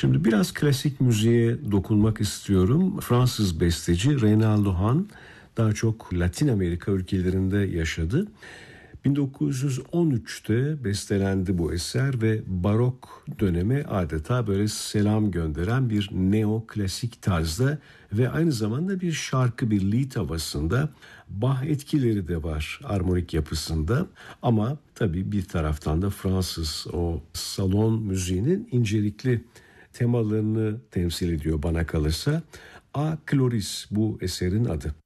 Şimdi biraz klasik müziğe dokunmak istiyorum. Fransız besteci Reynaldo Han daha çok Latin Amerika ülkelerinde yaşadı. 1913'te bestelendi bu eser ve barok döneme adeta böyle selam gönderen bir neoklasik tarzda ve aynı zamanda bir şarkı, bir lied havasında. Bach etkileri de var armonik yapısında ama tabii bir taraftan da Fransız o salon müziğinin incelikli temalarını temsil ediyor bana kalırsa. A Cloris bu eserin adı.